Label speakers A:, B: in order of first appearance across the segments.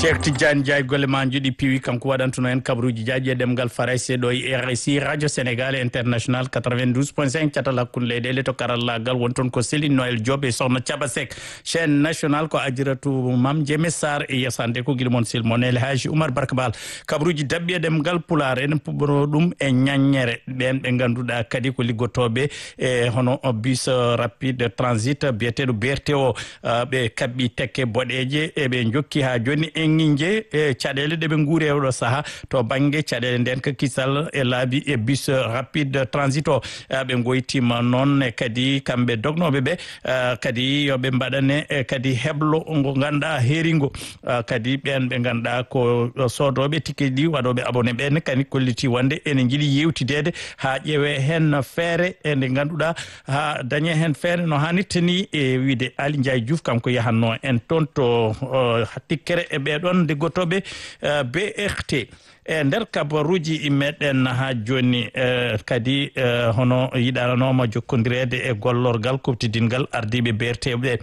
A: Cheikh Tidiane Ndiaye golle ma juɗi piwi kanko waɗantuno en kabaruji jaaji e ɗemgal farayse ɗo e RSI radio sénégal international 92.5 catal hakkude leyɗele to karallagal won toon ko Céline Noël Diop e sohna Thiaba Seck chaîne national ko ajiratu Mame Diémé Sarr e yasande ko guila moon silmon El Hadji Oumar Barka Bal kabaruji dabɓi e ɗemgal pulaar en puɓɓoro ɗum e ñaññere ɓen ɓe ganduɗa kadi ko liggotoɓe e hono bus rapide transit biyeteɗo BRT o ɓe kabɓi tekke boɗeje eɓe jokki ha joni enginje e caɗele ɗeɓe guuri e oɗo saaha to banggue caɗele nden ko kisal e laabi e bus rapide transit o ɓe goytima noon e kadi kamɓe dognoɓe ɓe kadi yoɓe mbaɗane e kadi heblo ngo ganduɗa heeringo kadi ɓen ɓe ganduɗa ko sodoɓe ticket ɗi waɗoɓe abonné ɓen kadi kolliti wonde ene jiiɗi yewtidede ha ƴeewe hen feere e nde ganduɗa ha dañe hen feere no hannirta ni e wiide Ali Ndiaye Diouf kanko yahanno en toon to tikkere e ɓeɗon liggotoɓe BRT e nder kabaruji meɗen ha joni kadi hono yiɗanoma jokkodirede e gollorgal kuftidingal ardiɓe BRT ɓe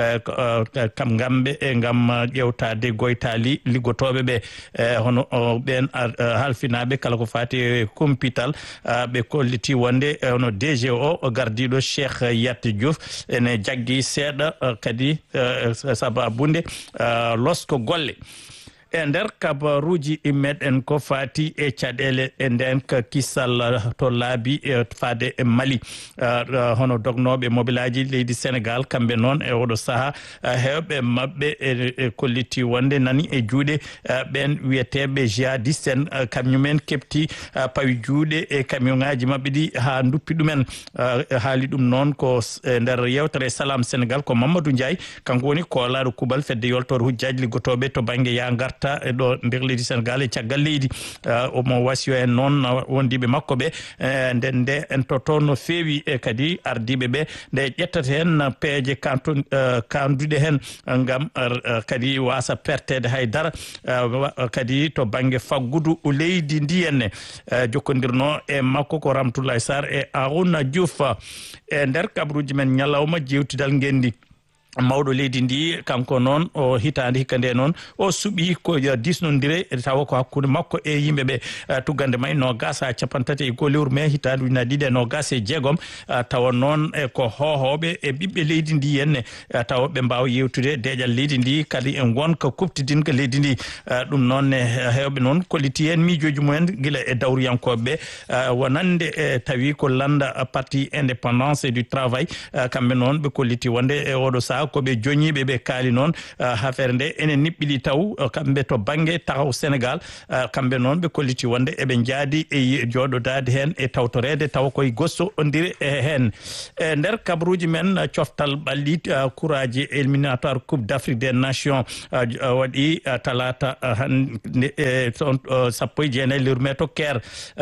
A: kam gamɓe e gam ƴewtade goytali liggotoɓe ɓe hono ɓen halfinaɓe kala ko fati kumpital ɓe kolliti wonde hono DG o gardiɗo Cheikh Yat Diouf ene jaggui seeɗa kadi sababude losko golle e nder kabaruji meɗen ko fati e caɗele e nden ko kissal to laabi faade e Mali hono dognoɓe mobilaji leydi Sénégal kamɓe noon e oɗo saaha hewɓe mabɓe e kolliti wonde nani e juuɗe ɓen wiyeteɓe jihadiste en kañumen kepti pawi juuɗe e camion ngaji mabɓe ɗi ha duppi ɗumen haali ɗum noon ko nder yewtere Salam Sénégal ko Mamadou Ndiaye kanko woni kolaɗo kubal fedde yoltore hujjaji liggotoɓe to banggue ya garta e ɗo nder leydi Sénégal e caggal leydi omo wasio en noon wondiɓe makko ɓe nden nde en toto no feewi e kadi ardiɓe ɓe nde ƴettata hen peeje kanduɗe hen gam kadi wasa pertede haydara kadi to banggue faggudu leydi ndi henne jokkodirno e makko ko Ramtoulaye Sarr e Arouna Diouf e nder kabaruji men ñalawma jewtidal ngendi mawɗo leydi ndi kanko noon o hitande hikka nde noon o suuɓi ko disnodire tawa ko hakkude makko e yimɓeɓe tuggande may nogas ha capantati e 1 lewru mai hitande ujunnaje ɗiɗi e nogas e jeegom tawa noon e ko hohoɓe e ɓiɓɓe leydi ndi henne tawa ɓe mbawa yewtude deƴal leydi ndi kadi e gonka kuptidinka leydi ndi ɗum noon hewɓe noon kolliti hen miijoji mumen guila e dawriyankoɓeɓe wonande e tawi ko landa parti indépendance et du travail kamɓe noon ɓe kolliti wonde e oɗo saaha koɓe joñiɓe ɓe kaali noon affaire nde enen niɓɓiɗi taw kamɓe to banggue taw Sénégal kamɓe noon ɓe kolliti wonde eɓe jaadi e joɗodade hen e tawtorede taw koye gosto ondiri e hen e nder kabaruji men coftal ɓalli couraji éliminatoire coupe d'Afrique des nations waɗi talata hande sappo e jeenayyi lewru mai to Caire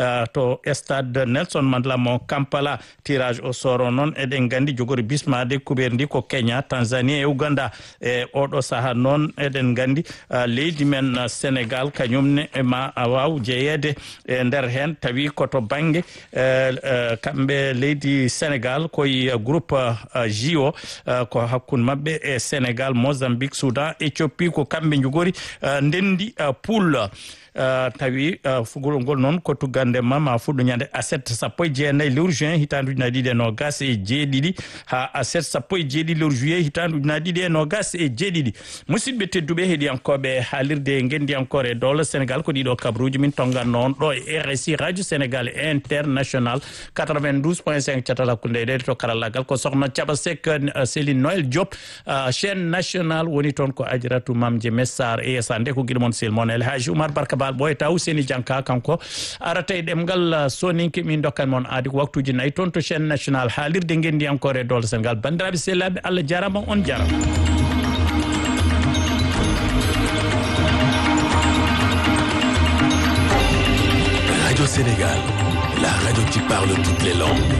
A: to stade Nelson Mandela mo Kampala tirage au sort noon eɗen gandi jogori bismade kuɓer ndi ko Kenya Tanzanie e Uganda e oɗo saaha noon eɗen gandi leydi men Sénégal kañumne ma waw jeeyede e nder hen tawi koto banggue kamɓe leydi Sénégal koye groupe J o ko hakkude mabɓe e Sénégal Mozambique Soudan Éthiopie ko kamɓe jogori ndendi poule tawi fugol ngol noon ko tuggande ma fuɗɗo ñande aset sappo e jeenayyi lewru juin hitande ujunnaje ɗiɗi e nogas e jeeɗiɗi ha aset sappo e jeeɗiɗi lewru juillet hitande ujunnaje ɗiɗi e nogas e jeeɗiɗi musidɓe tedduɓe heeɗiyankoɓe haalirde gendiyankore dowla Sénégal ko ɗiɗo kabaruji min tongan noon ɗo e RSI radio Sénégal international 92.5 catal hakkude leyɗele to karallagal ko sohna Thiaba Seck Céline Noël Diop chaîne national woni toon ko ajiratu Mame Diémé Sarr e yesande ko guila moon silmon El Hadji Oumar Barka Bal ɓoyta Ouseni Dianka kanko arata e ɗemgal soninke min dokkan moon aadi ko waktuji nayyi toon to chaîne national haalirde gendiyankore dowla Sénégal bandiraɓe sehlaɓe Allah jarama on jarama
B: Radio Sénégal, la radio qui parle toutes les langues.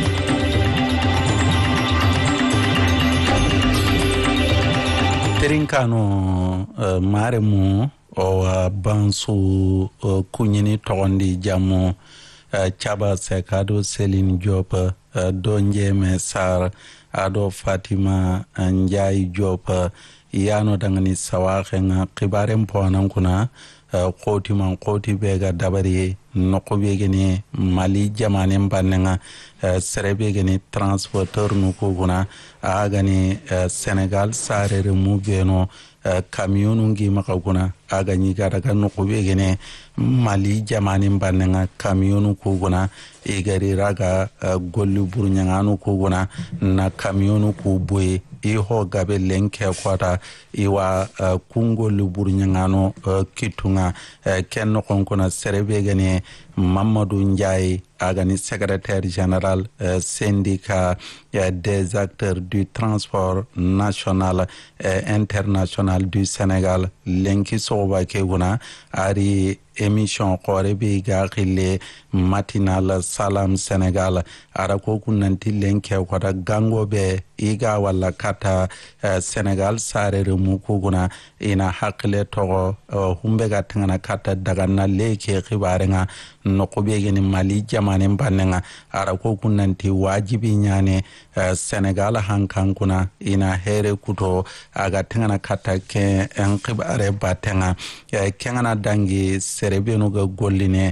C: Terinkano mare mu o bansu kunyini togondi jamu Thiaba Seck ado Céline Diop do Diémé Sarr ado Fatima Ndiaye Diop yano dangani sawakhenga khibaren poanan kuna koti man koti bega dabari noko begeni Mali jamanen bannenga sere begeni transporteur nuku kuna agani Senegal sarere mu beno kamiyonu ngi maka kuna agani gadaga noko begeni Mali jamanen bannenga kamiyonu ku kuna igari raga golli burnyanganu ku kuna na kamiyonu ku boye iho gabe lenke kwata iwa kungo luburnyangano kitunga kenno konkona serebe gane Mamadou Ndiaye agani secrétaire général syndicat des acteurs du transport national international du Sénégal lenki soba ke guna ari émission kore bi ga khille matinal Salam Sénégal ara ko kunanti lenke kwata gango be iga wala kata Sénégal sarere mu kuguna ina hakle togo humbe ga tangana kata daga na leke khibarenga nokobe geni Mali jamanen bannenga ara ko kunanti wajibi nyane Sénégal hankan kuna ina here kuto aga tangana kata ke en khibare batenga kengana dangi serebenu ga golline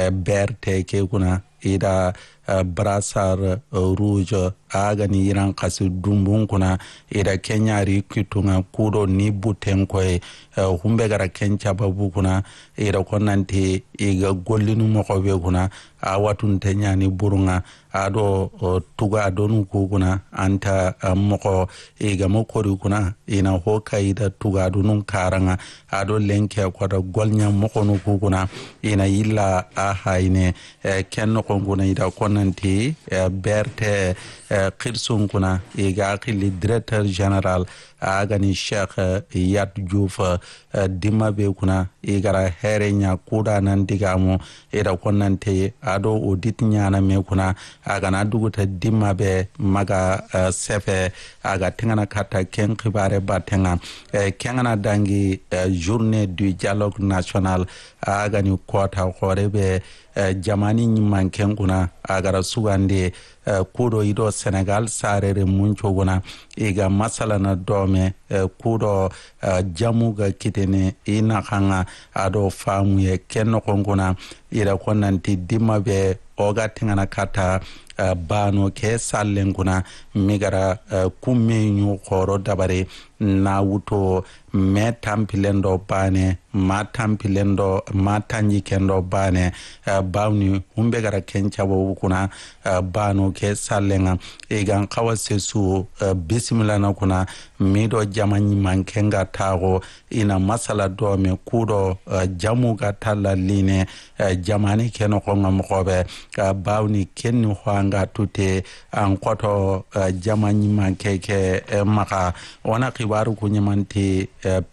C: berte ke kuna ida brassard rouge agani iran kasi dumbun kuna ida kenyari kitunga kudo ni buten koy humbe gara kencha babu kuna ida konanti iga gollinu mokobe kuna awatun tenyani burunga ado tuga adonu kuna anta moko iga mokori kuna ina hoka ida tuga adunun karanga ado lenke kwada golnya moko nu kuna ina illa ahaine kenno konguna ida konanti berte khirsun kuna iga akili directeur général agani Cheikh Yat Diouf dimabe kuna igara herenya kuda nan digamu ida konante ado audit nyana me kuna agana duguta dimabe maga sefe aga tingana kata ken khibare batenga kengana dangi journée du dialogue national agani kota khorebe jamani nymanken kuna agara sugande kudo ido Senegal sarere muncho kuna iga masala na dome kudo jamuga kitene ina khanga ado famu ye kenno konkuna ira konanti dimabe oga tingana kata bano ke sallen kuna migara kumenyu khoro dabare na wuto me tampilendo bane ma tampilendo ma tanji kendo bane bawni humbe gara kencha bo kuna bano ke sallenga egan kawase su bismillah na kuna mido jamanyi mankenga tago ina masala do me kudo jamu ga talla line jamani keno ko ngam khobe bawni kenni hwanga tute an koto jamanyi mankeke maka ona kibaru kunyamanti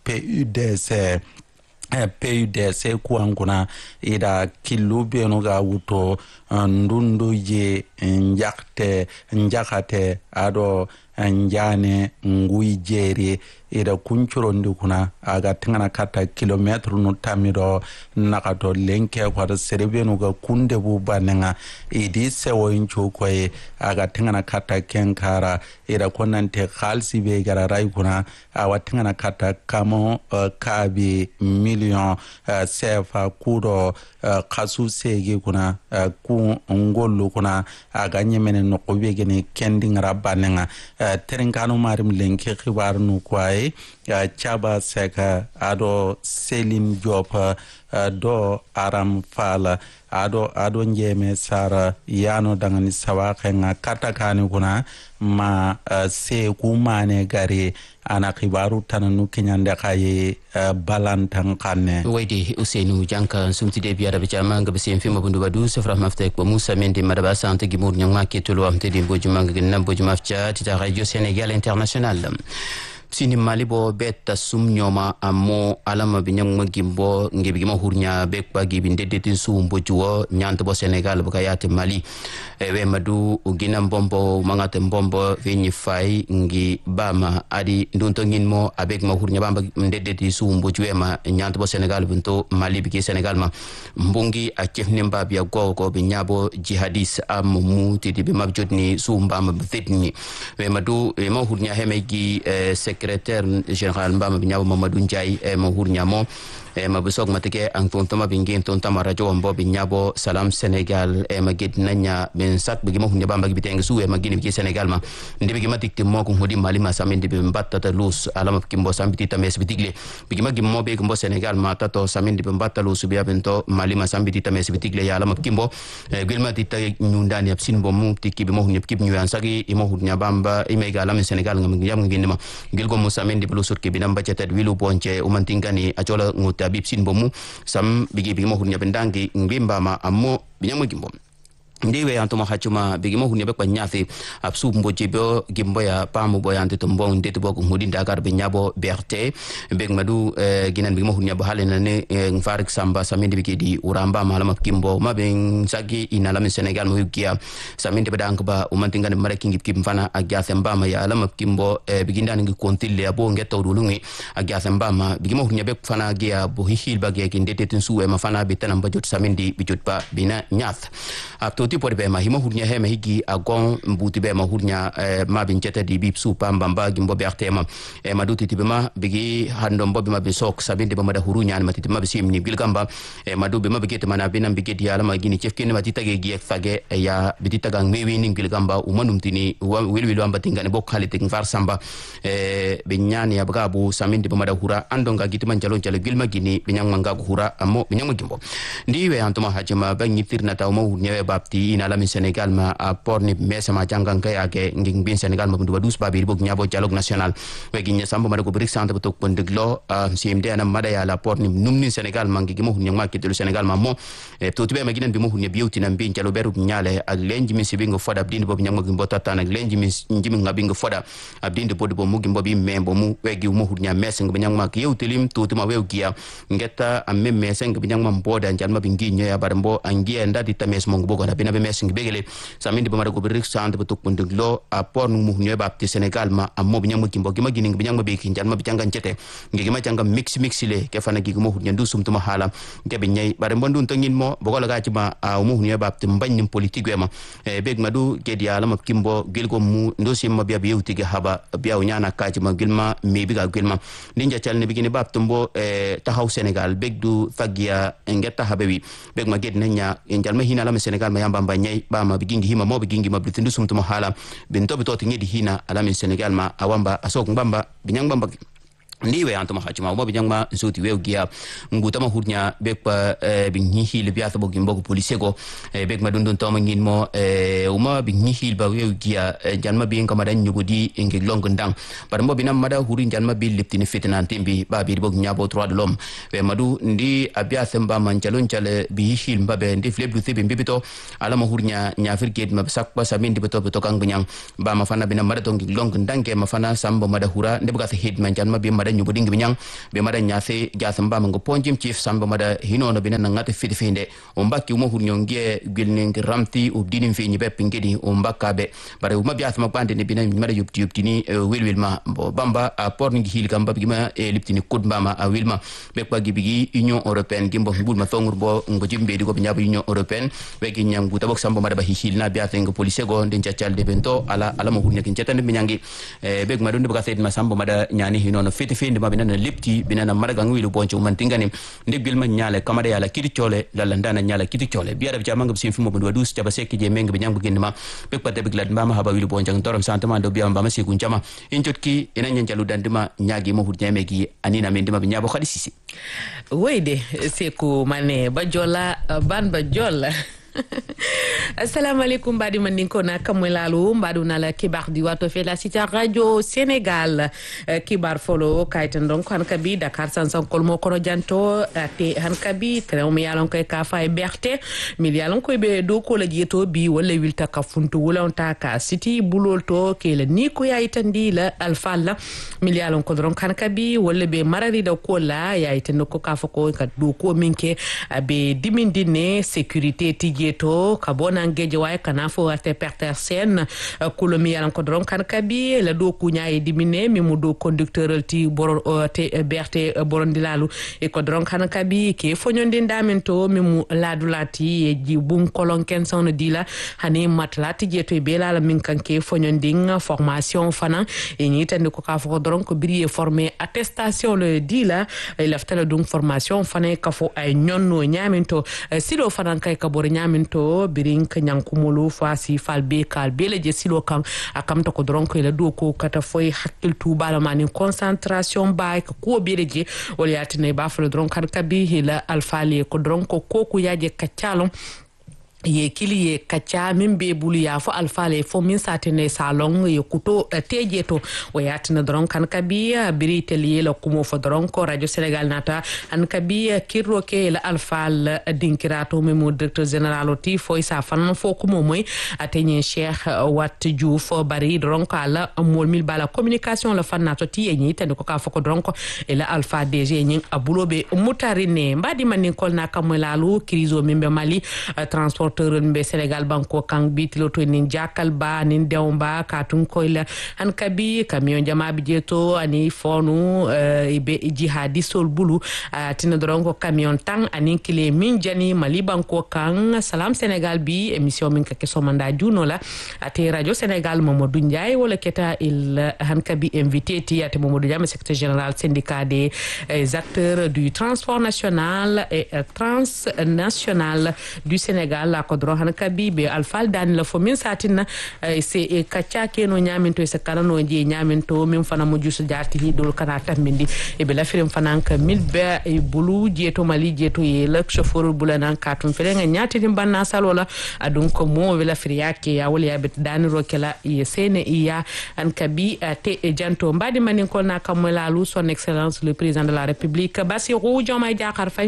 C: PUDC kuanguna ida kilube no ga wuto ndundu je njakate ado njane ngui jeri ida kunchuro ndukuna aga tingana kata kilometru no tamido nakato lenke kwa serebenu ga kunde bubanenga idi sewo incho koy aga tingana kata kenkara ida konante khalsi be gara rai kuna awa tingana kata kamo kabi million sefa kudo kasu sege kuna ku ngollu kuna aga nyemene no kobegene kending rabanenga terenkanu marim lenke khibar nu kwai Chaba Seka ado Selin Diop do Aram Fala ado njeme sara yano dangani sawakenga katakani kuna ma se kumane gari ana kibaru tananu kenyande kaye balantan kanne
D: wayde Ousseynou Dianka sumtide biara be jama nga besen fima bundu badu safra maftek bo Moussa Mende madaba sante gimur nyanga ketolo amte de bojuma ngena bojuma ftia tita Radio Sénégal International sini Mali bo beta sum nyoma amo alama binyang magimbo ngebigima hurnya bekpa gibinde detin sum bojuo nyanta bo Sénégal bo kayate Mali we madu ugina mbombo mangate mbombo venyi fai ngi bama adi ndonto nginmo abek ma hurnya bamba ndedeti sum bojuwe ma nyanta bo Sénégal bunto Mali biki Sénégal ma mbungi akefne mbabia gogo binyabo jihadis amu tidi be mabjotni sum bamba betni we madu e ma hurnya hemegi sek secrétaire général mbama binyabo Mamadou Ndiaye ma hurnyamo ma besok mateke ang tontama bingin tontama radio ambo binyabo Salam Sénégal ma gednanya ben sak bigimo hunya bamba gibiteng su ma gini bi Sénégal ma ndibe gima tikti mo ko hodi malima samindi be mbatta ta lus alama kimbo sambiti tames bitigle bigima gimmo be kimbo Sénégal ma tato samindi be mbatta lus biya bento malima sambiti tames bitigle ya alama kimbo gilma titta nyundani absin bo mu tikki be mo hunya kib nyu ansagi imo hunya bamba imega alama Sénégal ngam yam ngindima gilgo mo samindi be lusut ke binamba cetet wilu bonche umantingani achola nguta bipsin bomu sam bigi mo hunya bendangi ngimba ma ammo binyamo gimbo ndiwe antoma hachuma bigimo hunya bekwa nyathi absu mbojibyo gimbo ya pamu boyante tombong ndetu boku ngudi ndakar benyabo berte begmadu ginan bigimo hunya bahale nane ngfarik samba samindi bigedi uramba malama kimbo mabeng sagi inalami Senegal mo yukia samindi bedang ba umantingane marekingi kimfana agyathe mbama ya alama kimbo bigindan ngi kontille abo ngeta udulungi agyathe mbama bigimo hunya bekfana gia bo hihil bagye kindete tinsuwe mafana bitana mbajot samindi bijotpa bina nyath aptoti por be ma himo hurnya he ma higi agon mbuti be ma hurnya ma bincheta di bip su pamba mbagi mbobe artema maduti tibe ma bigi hando mbobe ma besok sabinde ba mada hurunya an matiti ma bisim ni bilgamba madu be ma bigete mana binam bigeti ala ma gini chefkene matita ge gi fage ya bitita gang mewi ning bilgamba umanum tini wilwilu amba tingane bok halite ngfar samba be nyani ya bagabu saminde ba mada hura andonga gitima jalon jalo gilma gini binyang manga hura amo binyang gimbo ndiwe antuma hajima ba ngitirna taw mo hurnya bapti ina la Sénégal ma porni mesa ma jangan kaya ke nging bin Sénégal ma bundu badus babir bok nyabo dialogue national wegi nya samba ma ko brik sante betok pondeglo CMD ana mada ya la porni numni Sénégal ma ngi mo hunya ma ke Sénégal ma mo to tibe ma ginan bi mo hunya biuti na bin jalo beru nyale ak lenji mi sibi ngo foda abdinde bob nyamo gimbo tata nak lenji mi njimi ngabi ngo foda abdinde bodu bo mu gimbo bi membo mu wegi mo hunya mesa ngo nyamo ma ke yewtelim to tuma wewgiya ngeta amme mesa ngo nyamo mboda njalma bi nginyo ya barmbo angie ndati tames mo ngo na bina be mesing begele samindi be mara ko birik sante be tukun deglo apport nu mu nyoy bapti Sénégal ma ammo bi nyammo kimbo gima gini bi nyammo be kin jan ma bi jangan cete ngi ma jangam mix le ke fana gi mo hu nyandu sumtuma hala ke be nyay bare mbondun tangin mo bogola ga ci ma mu nyoy bapti mbagnim politique ma beg madu ke di ala ma kimbo gelgo mu ndosi ma biya yewti ge haba biya nyana ka ci ma gilma me bi ga gilma ninja calne bi gini bapti mbo taxaw Sénégal beg du fagia ngeta habewi beg ma ged nanya en ma hina la Sénégal ma yamba mbanyai ba ma bigingi hima mo bigingi ma bitindu sumtuma hala binto bitoti ngedi hina ala min Sénégal ma awamba asok mbamba binyang mbamba ndiwe antuma hachima mo binyangma nsuti wewgia ngutama hurnya bekpa binhi hil biata bo gimbo police go bek madundun to mangin mo uma binhi hil ba wewgia janma bi ngama dan nyugudi ngi longndang par mo binam mada hurin janma bi liptini fitnan timbi ba bi bo nyabo 3 de l'homme be madu ndi abia semba manchalon chale bi hil mbabe ndi flebdu tibi mbibito ala ma hurnya nyafirket ma sakpa sabindi beto beto kangbunyang ba mafana binam mada to ngi longndang ke mafana sambo mada hura ndebuga se hit man janma bi mada nyubudingi binyang be mada nyase jasamba mango ponjim chief samba mada hinono binana ngate fidifinde ombaki umo hurnyonge gilning ramti ubdini mfinyi be pingedi ombaka be bare uma biasa mabande ne binana mada yubtini wilma bamba porni hil gamba bigima liptini kudbama wilma be kwa gibigi union européenne gimbo bulma thongur bo ngojimbe di go binyaba union européenne be ginyang buta bok samba mada ba hil na biasa ngo police go den chachal de bento ala mo hurnyaki chetande binyangi be gma donde baka said masamba mada nyani hinono findi ma binana lipti binana maraga ngwilu boncho mantingani ndebil ma nyale kamada yala kiti chole la landana nyala kiti chole biara bijama ngam simfimo bundu wadus jaba seki je menga binyang bugin ma pekpa de biglad ma haba wilu boncho torom santama do biamba ma seku njama injotki ina nyanjalu dandima nyagi mo hurjame gi anina mendima binyabo khadisisi
E: weyde seku mane bajola ban bajola assalamu alaikum badi mandinko na kamwelalu mbadu na la kibar di wato fe la cité radio Sénégal kibar folo kayten donc hankabi Dakar sansan kolmo kono janto te hankabi trewmi yalon koy ka fay berte mil yalon koy be do ko la jeto bi wala wilta ka funtu wala onta ka city bulolto ke la ni ko yaytandi la alfalla mil yalon ko donc hankabi wala be marari da ko la yaytando ko ka fako ka do ko minke be dimindine sécurité tigi jeto ka bona ngeje way kana fo ate perter sen kulo mi yalan ko dron kan kabi la do ku nyaay dimine mi mu do conducteur ti boro te berte borondilalu e ko dron kan kabi ke fonyondi ndamento mi mu ladulati e ji bum kolon ken son dila hani matlati jeto be la min kan ke fonyondi formation fana e ni tan ko ka fo dron ko biri formé attestation le dila e laftala dum formation fana ka fo ay nyonno nyamento silo fana kay ka bor nyamento birin ka nyankumulu fasi falbe kal bele je silo kan akam to ko dron ko la do ko kata foy hakil tu bala mani concentration bay ko bele je wala yatine ba fa dron kan kabi hila alfali ko dron ko ku yaje kacalon ye kili ye kacha min be bulu ya fo alfale fo min satene salon ye kuto tejeto o yatina dron kan kabiya biri teliye la kumo fo dron ko radio Sénégal nata an kabiya kirro ke la alfal dinkirato memo directeur général oti fo isa fan fo kumo moy atenye Cheikh Wat Diouf bari dron kala mol mil bala communication la fan nato ti yenyi tan ko ka fo ko dron ko e la alfa DG nyin abulobe mutarine mbadi manin kol na kamelalu krizo mimbe Mali transport be Sénégal banko kang bitilo to nin jakal ba nin dewba katun koyla han kabi camion jama bi jeto ani fonu be jihadisol bulu tina dorongo camion tang ani kile min jani Mali banko kang salam Sénégal bi émission min ka keso manda juno la ate radio Sénégal Mamadou Ndiaye wala keta il han kabi invité ti ate Mamadou Ndiaye secrétaire général syndicat des acteurs du transport national et transnational du Sénégal ko dro han kabi be alfal dan la fo min satina se kacha keno nyaminto se kanano je nyaminto min fana mo jusu jarti hi dol kana tambindi e be la firim fana ka milbe e bulu jeto Mali jeto ye la chauffeur bulana katun fere nga nyati din banna salola adun ko mo be la firiyake ya wali ya bet dan rokela ye sene iya an kabi te janto mbadi manin ko na kamola lu son excellence le président de la République Bassirou Diomaye Diakhar Faye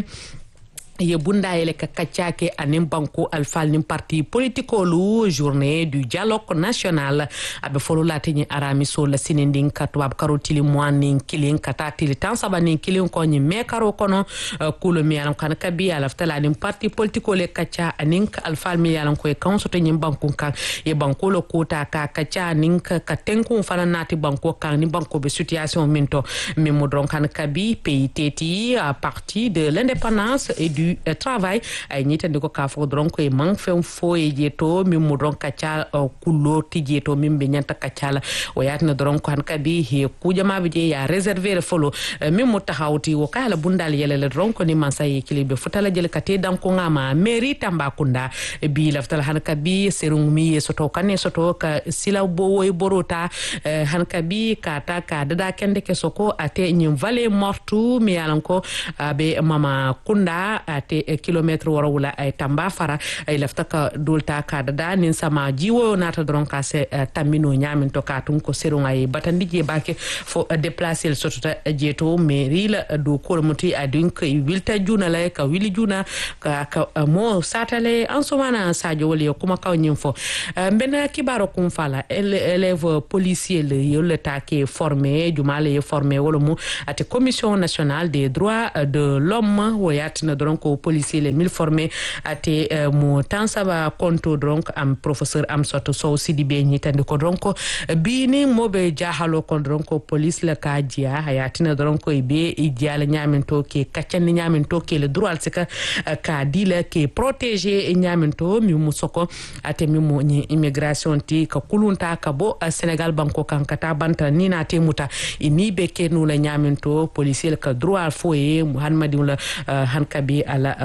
E: ye bunda ele ka kachake anim banko alfal nim parti politico lu journée du dialogue national abe folo latini arami so la sinending katwab karotili moaning kilin katatili tansabani kilin ko ni mekaro kono kulo mi alam kan kabi alaftala nim parti politico le kacha anin alfal mi alam ko e kanso to nyim banko kan e banko lo kota ka kacha anin ka tenku fana nati banko kan ni banko be situation minto mi modron kan kabi PITT à partir de l'indépendance et du travail ay ñitande ko ka fo dron ko e man fem fo e jeto mi mu dron kacha kullo ti jeto min be nyanta kacha o yatna dron ko han kabi he kujama be je ya réserver folo mi mu taxawti wo kala bundal yele le dron ko ni man say kilibe futala jele kate dan ko ngama mairie Tambacounda bi laftal han kabi serung mi soto kane soto ka sila bo woy borota han kabi kata ka dada kende ke soko ate nyim vallée mortu mi yalanko be mama kunda ate kilometre wara wula ay Tamba fara ay lafta ka dolta ka dada nin sama jiwo nata dron ka se tamino nyamin to ka tun ko serung ay batandi je bake fo déplacer le sotota jeto mairie la do ko muti adun ko wilta juna la ka wili juna ka mo satale ansomana sadio wali kuma ka nyimfo mbena kibaro kum fala élève policier le yole ta ke formé jumale ye formé wala mu ate commission nationale des droits de l'homme woyatna dron ko policier les 1000 formés ate mo tansaba konto donc am professeur Amsatou Sow Sidibé ñitande ko donc bini mobe jahalo ko donc police la ka dia hayatina donc be idiala nyaminto ke kaccan nyaminto ke le droit sika ka dila ke protéger nyaminto mi musoko ate mi mo ni immigration ti ka kulunta ka bo Sénégal banko kankata banta ni na temuta ini be ke no la nyaminto policier ka droit foye Muhammadu la hankabi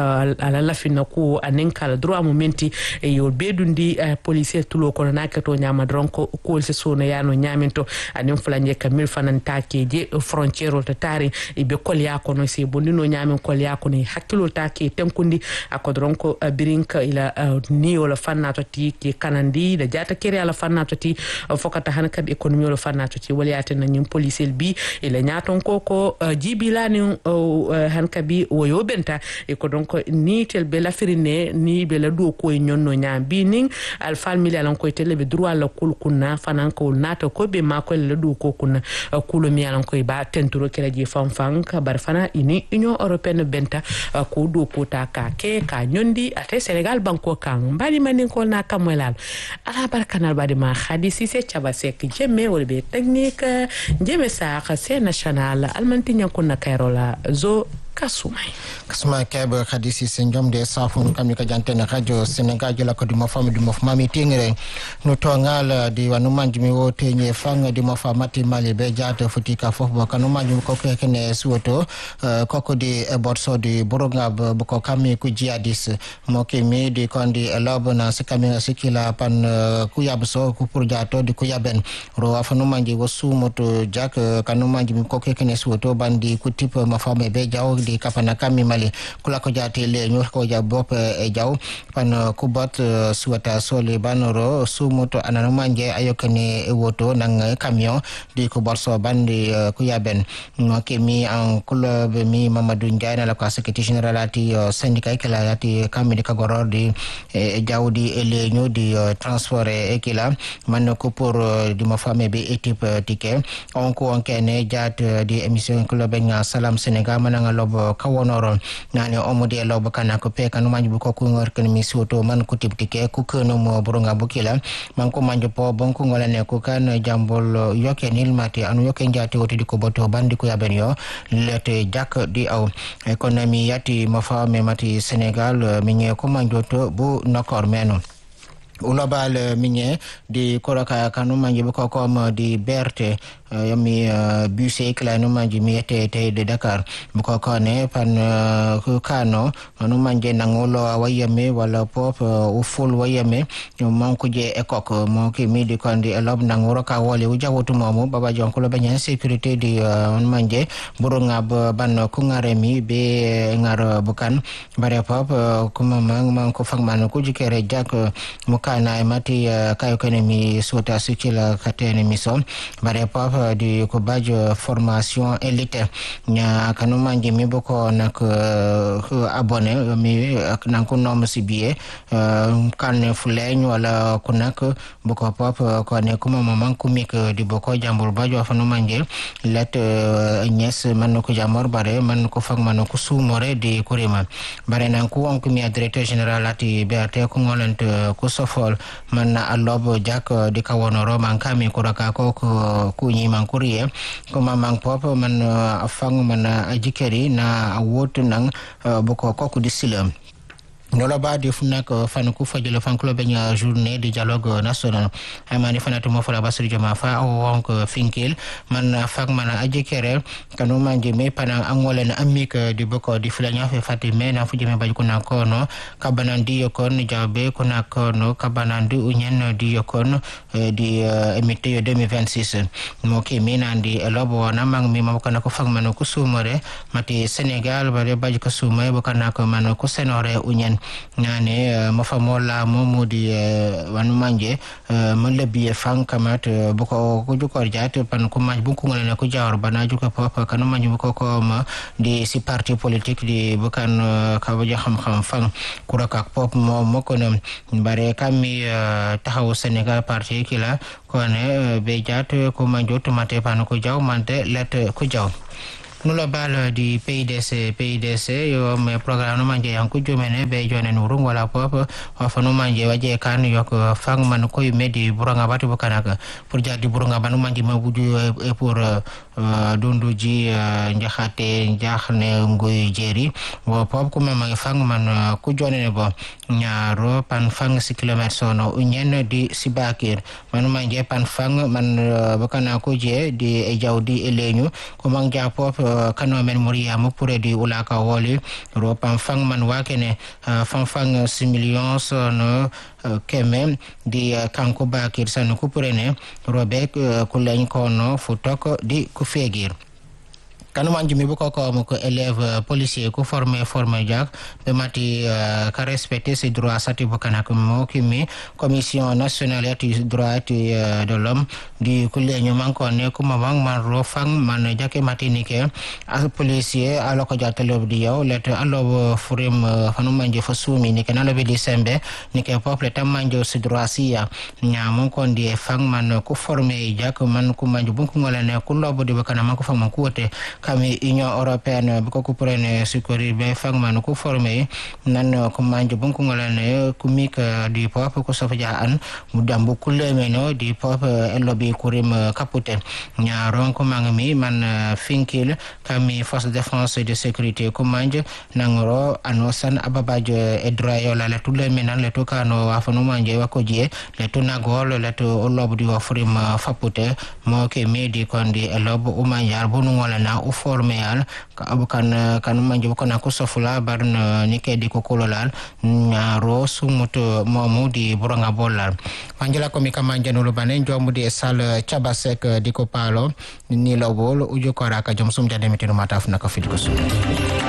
E: ala lafina ko anen kala droit momenti e yo bedundi policier tulo ko nakato nyama dronko ko se sona yano nyaminto anen fulanje kamil fanan takeje frontière to tari e be kolya ko no se bondino nyamin kolya ko ni hakkilo take tenkundi akodronko birinka ila niyo la fannato ti ke kanandi da jata kere ala fannato ti fokata hankabi economy la fannato ti waliate na nyim policier bi ila nyaton ko jibilani hankabi woyo benta e ko donc ni tel be la firine ni be la do ko nyonno nyambi ning al fal mili alan ko tele be droit la kul kunna fanan ko nata ko be ma ko la do ko kunna kulo mi alan ko ba tenturo kala ji fanfan ka bar fana ini union européenne benta ko do ko ta ka ke ka nyondi ate Sénégal banko kan mbali manin ko na kamwelal ala barkanal badi ma hadisi se chabasek jemme wol be technique jemme sa c'est national almanti nyanko na kairola zo
F: kasuma kebe hadisi senjom de safunu kamni ka jantene radio Sénégal jela ko dimo fami dimo mami tingere no tongal di wanu manjimi wo tenye fanga dimo famati mali be jata futi ka fof bo kanu manjimi ko kene suoto koko di borso di boronga ko kami ku jihadis mo kemi di kondi lobo na sikami sikila pan ku yabso ku pour jato di ku yaben ro afanu manji wo sumoto jak kanu manjimi ko kene suoto bandi ku tip ma fami be jaw di kapana kami mali kula ko jati le nyu ko ja bop e jaw pan kubot suwata soli banoro sumoto anana manje ayokane e woto nang camion di ko borso bandi ku yaben no kemi en club mi Mamadou Ndiaye la ko secrétaire général ati syndicat kala ati kami di kagoror di e jawdi e le nyu di transport e kila man ko pour di ma femme be équipe ticket on ko on kene jat di émission club nga Salam Sénégal mananga lobo kawonoro nani omode lobo kana ko pe kanu manju ko ko ngor kan mi soto man ko tibtike ku keno mo boronga bukila man ko manju po bon ko ngolane ko kan jambol yoke nil mati anu yoke njati woti di ko boto bandi ko yaben yo lete jak di aw economy yati mafa me mati Sénégal mi nge ko manju to bu nokor meno ulobal minye di koroka kanu manji ko kom di berte yami buse klanu manji miete te de Dakar ko kone pan ku kano anu manje nangolo wayame wala pop uful wayame mon ko je ekok mo ki mi di kondi elob nangoro ka wole ujawotu momu baba jonko lo banyen sécurité di manje burunga ban ku ngaremi be ngar bukan bare pop kuma man ko fangman ko jikere jak mukana mati kayo kene mi sota sikila katene misom bare pop di ko bajo formation élite nya kanu manje mi boko nak abonné mi nan ko nom ci bié kan fuleñ wala ko nak boko pop ko ne kuma maman ko mi di boko jambul bajo fanu manje let ñes man ko jamor bare man ko fak man ko sumore di kurima bare nan ko on ko mi directeur général ati BRT ko ngolent ko sofol man alobo jak di kawonoro man kami ko raka ko ku ñi man kuriye ko mamang pop man afang man ajikeri na wotu nang boko ko di silam nola ba di funak fan ku fajelo fan club nya journée de dialogue national amani fanatu mo fala basri jama fa o wonk finkil man fak man ajikere kanu manje me pana angole na amik di boko di fulanya fe fatime na fujime baj kuna kono kabanandi yokon jabe kuna kono kabanandi unyen di yokon di emite 2026 mo ke minandi elobo na mang mi mabaka ko fak man ko sumore mati Sénégal bare baj ko sumay bokana ko man ko senore unyen nane mafamola momudi wanu manje malabi fang kamat boko ko jukor jate pan ko maj bu ko ngale ko jawar bana juko papa kanu manje ko ko ma di si parti politique di bukan ka baja xam fang kuraka pop mo ko nem bare kami taxaw Sénégal parti kila ko ne be jate ko manjo tomate pan ko jaw mante let ko jaw nulo bal di PDC yo me programme manje yanku jomene be jone nurung wala pop afanu manje waje kan yok fang man ko yumedi buranga batu bukanaka pour jadi buranga banu manje ma buju e pour dondoji njaxate njaxne ngoy jeri wo pop ko ma fang man ku jone ne bo ñaaro pan fang si kilomètre sono unyen di sibakir manu manje pan fang man bukana ko je di e jawdi eleñu ko mangja pop kano men muriya mo pure di ulaka woli ro pam fang man wakene fang 6 millions no keme di kanko bakir sanu ku purene ro be ku lañ kono fu tok di ku fegir kanu manjumi bu ko ko élève policier ku formé jak be mati ka respecter ses droits sati bokana ko mo kimi commission nationale ati droit de l'homme di kulle ñu man ko ne ku ma man ro fang man jake mati ni ke as policier alo ko jatelo di yow let alo furim fanu manje fa sumi ni ke nalo be di sembe ni ke peuple tam manje ses droits sia nya mon ko ndi fang man ku formé jak man ku manje bu ko ngala ne ku lobo di bokana man ko fang man ku wote kami union européenne bu ko prene secourir be fang man ku formé nan ko manje bu ko ngala ne ku mik di peuple ko sofa jaan mu dambu kulle meno di peuple elobi kurim kapute ñaaron ko mangami man finkil kami force de défense et de sécurité ko manje nangro anosan ababajo e droyo la tulle menan le to kano wa fanu manje wa ko jie le to nagol le to olobu di wa furim fapute mo ke medi kondi elobu o manjar bonu wala na o forméal ka abukan kan manje ko na ko sofula barn nike di ko kololal ñaaro sumuto momu di buronga bollal panjala ko mi kamanje no bane jombu di sal chabasek di ko palo ni lobol ujo ko raka jom sum jade mitino mataf na ko fit ko